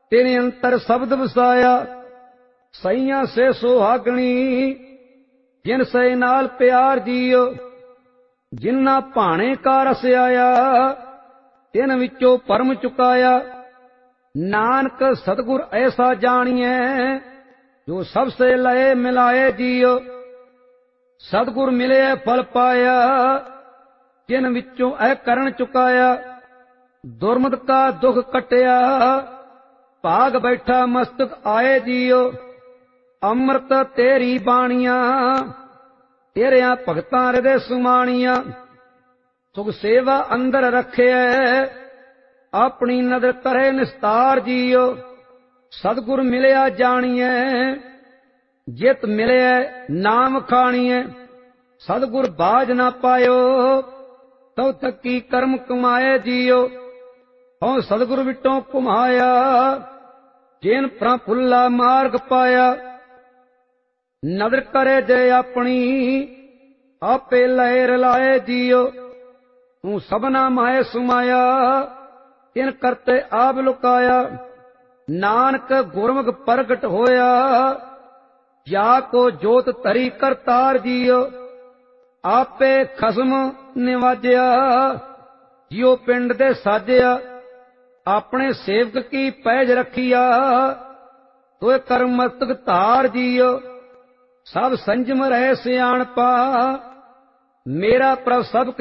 तेने अंतर शब्द वसाया। सईयां से सुहागणी जिन से नाल प्यार जियो। जिन्ना भाणे का रस आया तिन विचों परम चुकाया। नानक सतगुर ऐसा जानिए जो सबसे लय मिलाए जियो। सतगुर मिले फल पाया जिन विचों ऐ करण चुकाया। दुर्मत का दुख कटिया भाग बैठा मस्तक आए जियो। अमृत तेरी बाणियां तेरिया भगतां हृदय सुमाणियां। सुख सेवा अंदर रखे अपनी नदर करे निस्तार जियो। सतगुर मिलिया जानिए जित मिले नाम खाणिए। सतगुर बाज ना पायो तब तकी कर्म कमाए जियो। हूँ सतगुर विटों घुमाया जिन प्रफुल्ला मार्ग पाया। नदर करे जे अपनी आपे लहर लाए जियो। तू सबना माए सुमाया तिन करते आप लुकाया। नानक गुरमुख प्रगट होया जाको जोत धरी करतार जियो। आपे खसम निवाजया जियो पिंड दे साजया। अपने सेवक की पैज रखिया तो कर्म मस्तक धार जियो। सब संजम रहे सियाणपा मेरा प्रभ सब